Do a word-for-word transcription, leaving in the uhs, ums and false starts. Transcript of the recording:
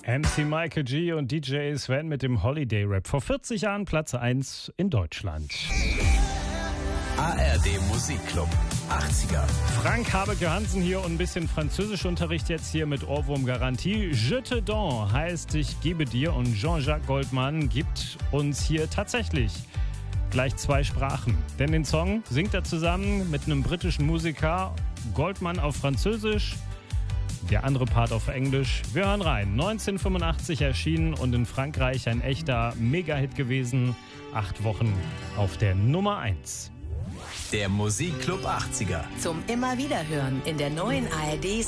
M C Michael G. und D J Sven mit dem Holiday Rap. Vor vierzig Jahren Platz eins in Deutschland. A R D Musikclub achtziger. Frank Habe-Johansen hier und ein bisschen Französischunterricht jetzt hier mit Ohrwurm-Garantie. Je te donne heißt ich gebe dir und Jean-Jacques Goldman gibt uns hier tatsächlich gleich zwei Sprachen. Denn den Song singt er zusammen mit einem britischen Musiker, Goldman auf Französisch, der andere Part auf Englisch. Wir hören rein. neunzehnhundertfünfundachtzig erschienen und in Frankreich ein echter Mega-Hit gewesen. Acht Wochen auf der Nummer eins. Der Musikclub achtziger. Zum immer wieder hören in der neuen A R D